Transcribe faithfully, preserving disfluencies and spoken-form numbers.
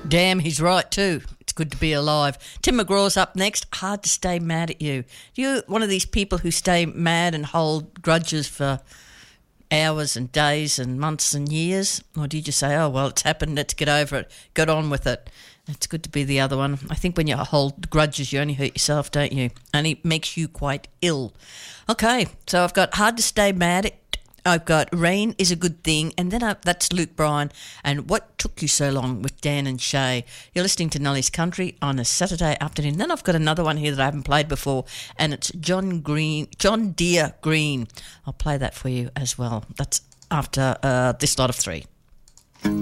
Damn, he's right too. It's good to be alive. Tim McGraw's up next. Hard to stay mad at you. You one of these people who stay mad and hold grudges for hours and days and months and years? Or do you just say, oh, well, it's happened, let's get over it, get on with it? It's good to be the other one. I think when you hold grudges, you only hurt yourself, don't you? And it makes you quite ill. Okay, so I've got hard to stay mad at. I've got rain is a good thing, and then I, that's Luke Bryan and What Took You So Long with Dan and Shay. You're listening to Nellie's Country on a Saturday afternoon. Then I've got another one here that I haven't played before, and it's John Green, John Deere Green. I'll play that for you as well. That's after uh, this lot of three.